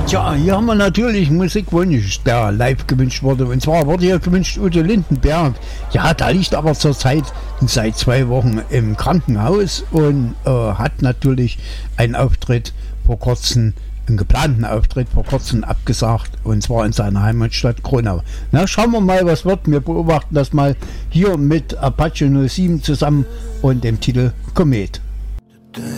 Tja, hier haben wir natürlich Musikwunsch, der live gewünscht wurde. Und zwar wurde hier gewünscht Udo Lindenberg. Ja, da liegt aber zurzeit seit 2 Wochen im Krankenhaus und hat natürlich einen Auftritt vor kurzem, einen geplanten Auftritt vor kurzem abgesagt. Und zwar in seiner Heimatstadt Kronau. Na, schauen wir mal, was wird. Wir beobachten das mal hier mit Apache 07 zusammen und dem Titel Komet.